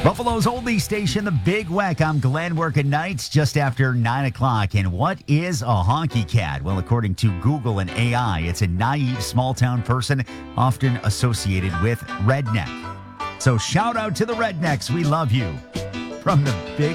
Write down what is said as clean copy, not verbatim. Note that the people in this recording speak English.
Buffalo's oldie station, The Big Weck. I'm Glenn, working nights just after 9 o'clock. And what is a honky cat? Well, according to Google and AI, it's a naive small-town person often associated with redneck. So shout out to the rednecks. We love you. From The Big